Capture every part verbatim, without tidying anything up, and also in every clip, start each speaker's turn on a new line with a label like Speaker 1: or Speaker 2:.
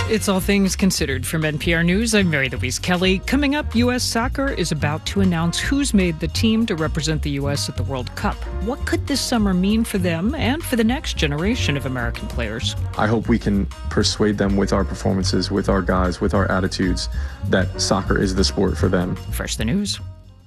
Speaker 1: It's All Things Considered from N P R News. I'm Mary Louise Kelly. Coming up, U S Soccer is about to announce who's made the team to represent the U S at the World Cup. What could this summer mean for them and for the next generation of American players?
Speaker 2: I hope we can persuade them with our performances, with our guys, with our attitudes, that soccer is the sport for them.
Speaker 1: First, the news.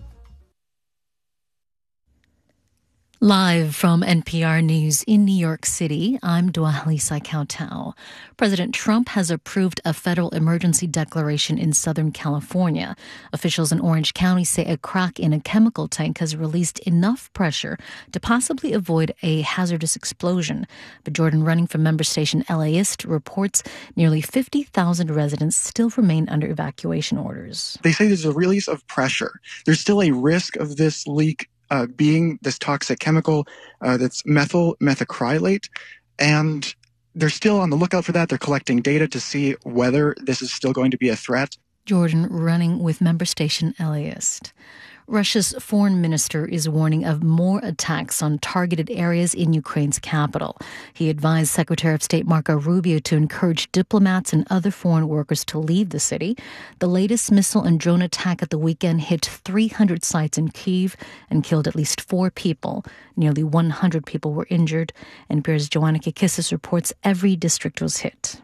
Speaker 3: Live from N P R News in New York City, I'm Dwalisa Kautau. President Trump has approved a federal emergency declaration in Southern California. Officials in Orange County say a crack in a chemical tank has released enough pressure to possibly avoid a hazardous explosion. But Jordan Running from member station LAist reports nearly fifty thousand residents still remain under evacuation orders.
Speaker 4: They say there's a release of pressure. There's still a risk of this leak Uh, being this toxic chemical uh, that's methyl methacrylate, and they're still on the lookout for that. They're collecting data to see whether this is still going to be a threat.
Speaker 3: Jordan Running with member station LAist. Russia's foreign minister is warning of more attacks on targeted areas in Ukraine's capital. He advised Secretary of State Marco Rubio to encourage diplomats and other foreign workers to leave the city. The latest missile and drone attack at the weekend hit three hundred sites in Kyiv and killed at least four people. Nearly one hundred people were injured. N P R's Joanna Kikissis reports every district was hit.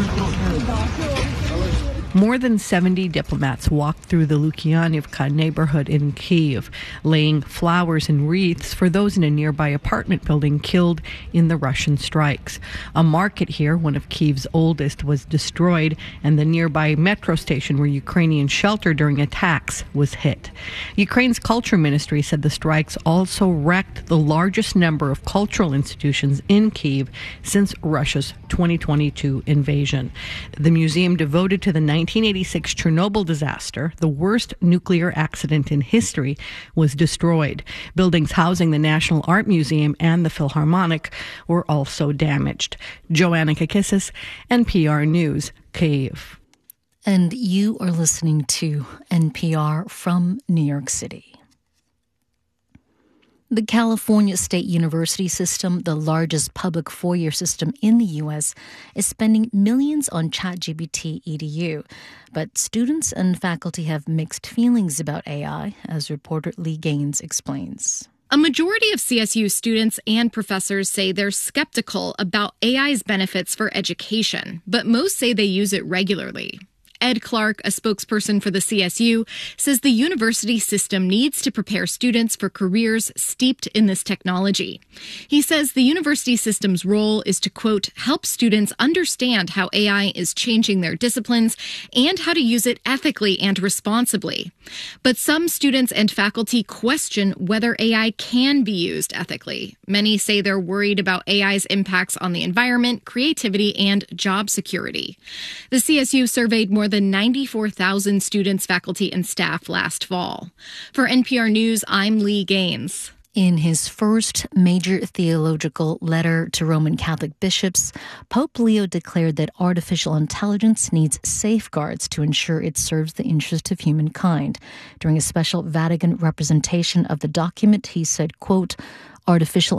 Speaker 5: More than seventy diplomats walked through the Lukyanivka neighborhood in Kyiv, laying flowers and wreaths for those in a nearby apartment building killed in the Russian strikes. A market here, one of Kyiv's oldest, was destroyed, and the nearby metro station where Ukrainians shelter during attacks was hit. Ukraine's culture ministry said the strikes also wrecked the largest number of cultural institutions in Kyiv since Russia's twenty twenty-two invasion. The museum devoted to the nineteen eighty-six Chernobyl disaster, the worst nuclear accident in history, was destroyed. Buildings housing the National Art Museum and the Philharmonic were also damaged. Joanna Kikissis, N P R News, Kyiv.
Speaker 3: And you are listening to N P R from New York City. The California State University system, the largest public four-year system in the U S, is spending millions on ChatGPT E D U. But students and faculty have mixed feelings about A I, as reporter Lee Gaines explains.
Speaker 6: A majority of C S U students and professors say they're skeptical about A I's benefits for education, but most say they use it regularly. Ed Clark, a spokesperson for the C S U, says the university system needs to prepare students for careers steeped in this technology. He says the university system's role is to, quote, help students understand how A I is changing their disciplines and how to use it ethically and responsibly. But some students and faculty question whether A I can be used ethically. Many say they're worried about A I's impacts on the environment, creativity, and job security. The C S U surveyed more than ninety-four thousand students, faculty, and staff last fall. For N P R News, I'm Lee Gaines.
Speaker 3: In his first major theological letter to Roman Catholic bishops, Pope Leo declared that artificial intelligence needs safeguards to ensure it serves the interest of humankind. During a special Vatican representation of the document, he said, quote, artificial